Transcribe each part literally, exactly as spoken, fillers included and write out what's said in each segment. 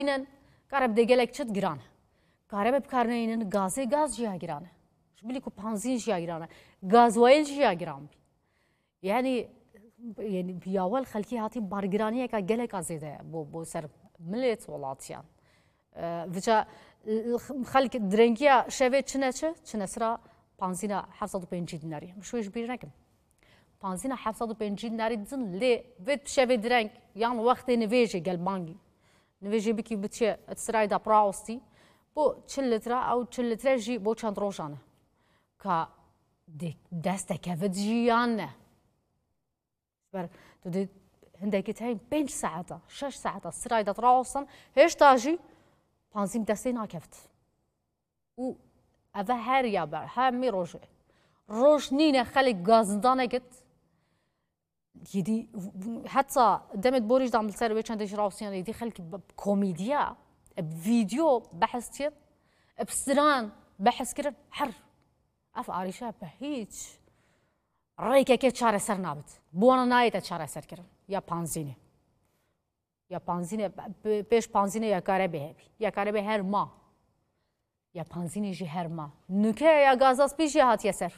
اینن کار به دیگه چت گرانه کار به بکارنه اینن گازه گاز جیا گرانه شبیه کو پانزین جیا گرانه گازوئیل جیا گرام یعنی یعنی بیاول خلکی هاتی بارگرانی که گله کازیده بو بو سر ملت ولاتیان وجا خلک درنگیا شوه چنه چه چنه سرا پانزینا هفتصد و پنج دیناری مشویش بیر نکم پانزینا هفتصد و پنج دیناری دن لی وید شوه درنگ یان وقت نویجه گل بانگی نویجه بکی بتشه تسرای دا براوستی بو چل لتر او چل لتر جی بو چند روزانه که دسته که ود جیانه بر تو دی هندکی تایم پنج ساعته شش ساعته سرای دا براوستن هیچ تاجی پانزیم دسته ناکفت و اوه هر یا بر همی روشه روش نینه خلق گازندانه گت یدی حتی دمت بوریش دام سر به چندش راوسیان یدی خلق کمدیا فيديو بحث كيف بسران بحث كده حر اف عارشة بهيج رأيك كيف شارع سر نابت بوانا نايت شارع سر كده يا بانزينه يا بانزينه بيش بانزينه يا كاربه يا كاربه هر ما يا بانزينه جي هر ما نكه يا غازاس بيش يا هات يسر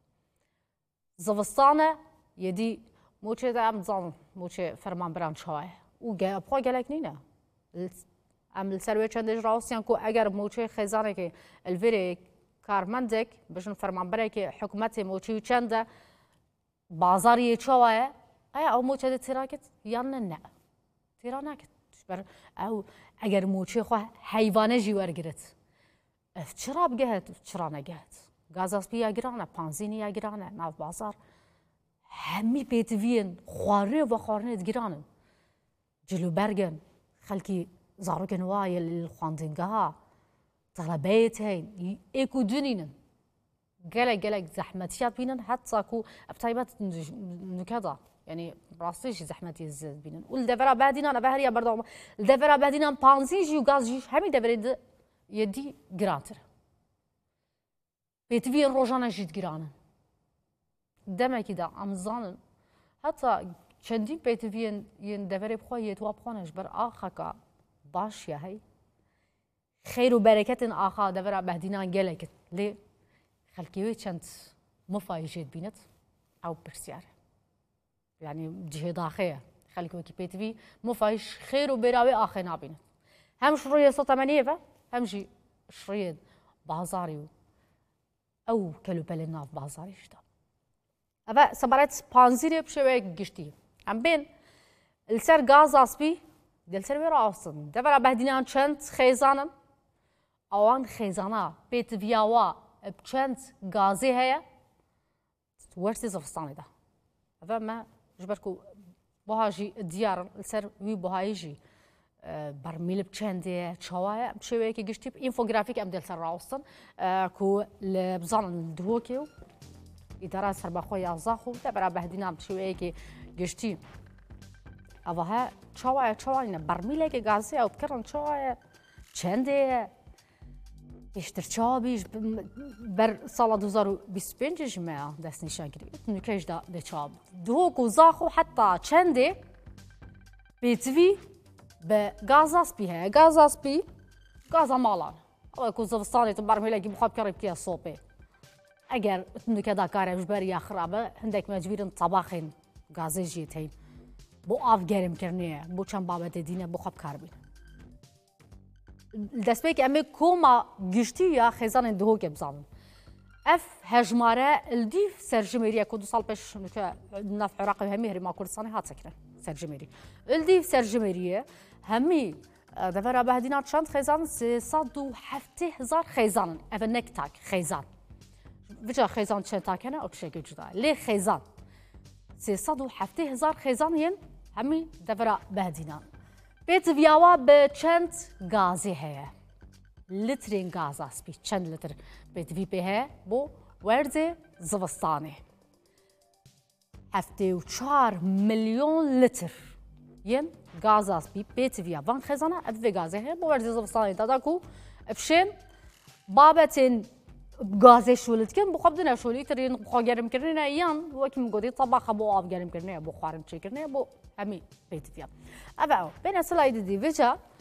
زوستانه يدي موچه دام زان موچه فرمان بران شاه و گه پا گلک نینه عمل سروی چندش راستیان کو اگر موچه خزانه که الوری کارمندک بشن فرمان برای که حکومت موچه چنده بازاری چواه ای او موچه ده تراکت یا نه نه ترا نکت بر او اگر موچه خو حیوانه جیور گرت اف چرا بگهت چرا نگهت گازاس بیا گرانه پانزینی یا گرانه ناف بازار همی بیتوین خواره و خوارنه گرانه جلو برگن خلکی زاروكن وايا الخواندنقها طلبات هين ايكو دونينن قلق قلق زحمتيات بينن حتى كو ابتايبات نكذا يعني راستيش زحمتي الزاد بينن والدفرة بعدين انا بهريا برضه الدفرة بعدين انا بانزيجي وغاز جيش همي دفرة يدي جراتر بيتفين روجانا جيت جرانا دما كده امزان حتى چندین بيتفين ين دفرة بخواه يتواب خونش بر آخاكا باش يا هي خير وبركة آخا دفرة بهدينا جلكت ليه خلكيوي چند مفايجيت بينت أو برسيار يعني جهة آخية خلكيوي كي بيتفي مفايج خير وبراوي آخي نابينت هم شرية صوت منيفة هم شي شرية بازاري أو كلو بلنا في بازاري شتا أبا سبارات بانزيري بشوية جشتي عم بين السر غاز أصبي دل سر وی راستن دفعه بهدینان چند خیزانن آوان خیزانا بیت ویاوا بچند گازی هیا ورسی زفستانی ده اول ما جبرکو بهاجی دیار سر وی بهایجی برمیل بچنده چواه بشویه که گشتی اینفوگرافیک ام دل سر راستن کو لبزان دوکیو اداره سر بخوی ازاخو دفعه بهدینان بشویه که گشتی اوه چواه چواه اینه برمیله که گازی او بکرن چواه چنده بیشتر چواه بیش بر سال دو هزار و بیست و پنج جمعه دست نشان گرفت نکش دا ده چواه دو گذاخو حتی چنده بیتوی به گازاس بیه گازاس بی گازا مالان او کوزوستانی تو برمیله که بخواب کرد که صوبه اگر نکدا کارش بری خرابه هندک مجبورن طباخین گازی جیتین بو آف گرم کرنیه بو چند بابت دینه بو خواب کار بین دست به که امی کوما گشتی یا خیزان دهو که بزنن اف هجماره الدیف سرجمهریه که دو سال پیش که نفع عراقی همی هرما کردستانی هات سکره سرجمهری الدیف سرجمهریه همی دفعه بهدینا چند خیزان سیصد و هفته هزار خیزان اف نکتاک خیزان وجه خیزان چند تاکنه او کشی جدا لی خیزان سیصد و هفته هزار خیزان ین همی دفعه بهدینا بیت ویاوا به چند گازی هست لترین گاز است بی چند لتر بیت وی به بو ورد زوستانه هفته و چهار میلیون لتر ین گاز است بی بیت ویا وان خزانه اب گازی هست بو ورد زوستانه دادا کو افشین بابتین گازی شولت کن بخواب دنیا شولی ترین بخواه گرم کرنه یان وکی مگودی طباخ بو آب گرم کرنه بو خوارم چی کرنه بو همی بیت ویا. أبعو بين سلايد دي فيجا